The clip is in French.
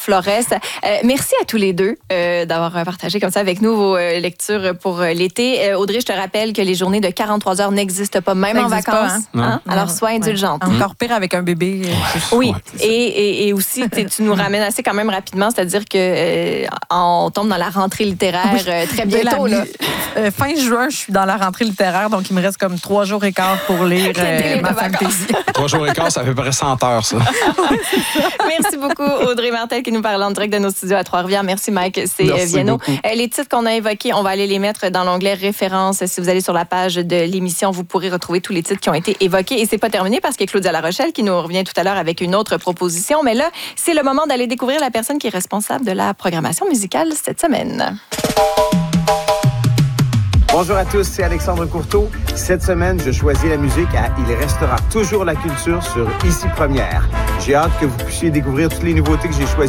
Flores. Merci à tous les deux d'avoir partagé comme ça avec nous vos lectures pour l'été. Audrey, je te rappelle que les journées de 43 heures n'existent pas, même en vacances. Alors, sois indulgente. Encore pire avec un bébé. Oui, et aussi, tu nous ramènes assez quand même rapidement, c'est-à-dire que on tombe dans la rentrée littéraire très bientôt. Là. Fin juin, je suis dans la rentrée littéraire, donc il me reste comme 3 jours et quart pour lire ma fantasy. 3 jours et quart, ça fait près 100 heures, ça. Merci beaucoup, Audrey Martel, qui nous parle en direct de nos studios à Trois-Rivières. Merci, Mike. C'est Viano. Les titres qu'on a évoqués, on va aller les mettre dans l'onglet références. Si vous allez sur la page de l'émission, vous pourrez retrouver tous les titres qui ont été évoqués. Et c'est pas terminé parce qu'il y a Claudia Larochelle qui nous revient tout à l'heure avec une autre proposition. Mais là, c'est le moment d'aller découvrir la personne qui est responsable de la programmation musicale cette semaine. Bonjour à tous, c'est Alexandre Courteau. Cette semaine, je choisis la musique à Il restera toujours la culture sur Ici Première. J'ai hâte que vous puissiez découvrir toutes les nouveautés que j'ai choisies